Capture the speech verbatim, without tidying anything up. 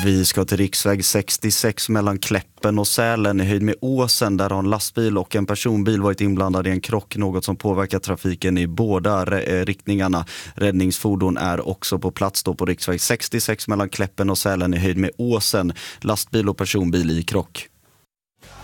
Vi ska till riksväg sextiosex mellan Kläppen och Sälen i höjd med Åsen. Där har en lastbil och en personbil varit inblandade i en krock, något som påverkar trafiken i båda riktningarna. Räddningsfordon är också på plats då på riksväg sextiosex mellan Kläppen och Sälen i höjd med Åsen. Lastbil och personbil i krock.